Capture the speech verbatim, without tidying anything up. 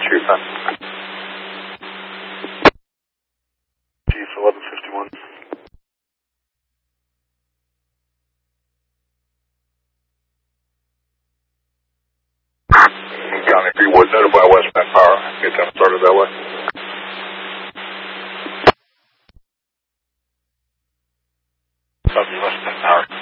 Chief, huh? Chief, eleven fifty-one. County Greenwood, notify westbound power. Get them started that way. Copy westbound power.